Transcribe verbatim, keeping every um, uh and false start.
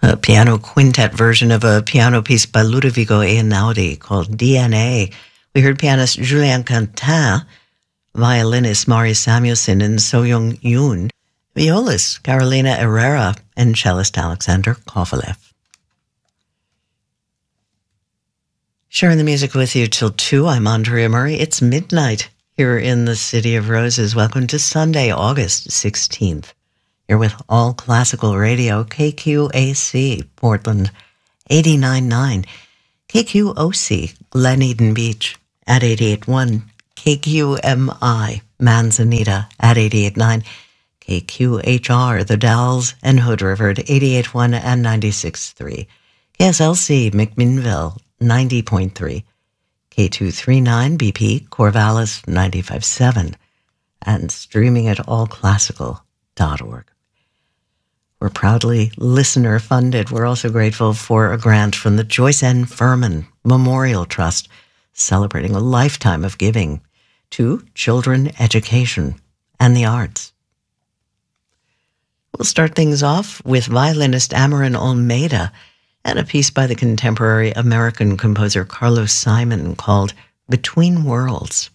a piano quintet version of a piano piece by Ludovico Einaudi called D N A. We heard pianist Julien Quentin, violinist Mari Samuelson and So-Young Yoon, violist Carolina Herrera, and cellist Alexander Kovalev. Sharing the music with you till two, I'm Andrea Murray. It's midnight here in the City of Roses. Welcome to Sunday, August sixteenth. You're with All Classical Radio, K Q A C, Portland, eighty-nine point nine, K Q O C, Glen Eden Beach, at eighty-eight point one, K Q M I, Manzanita, at eighty-eight point nine, K Q H R, The Dalles and Hood River, at eighty-eight point one and ninety-six point three, K S L C, McMinnville, ninety point three, K two thirty-nine B P, Corvallis, ninety-five point seven, and streaming at all classical dot org. We're proudly listener-funded. We're also grateful for a grant from the Joyce N. Furman Memorial Trust, celebrating a lifetime of giving to children education and the arts. We'll start things off with violinist Amaran Almeida and a piece by the contemporary American composer Carlos Simon called Between Worlds.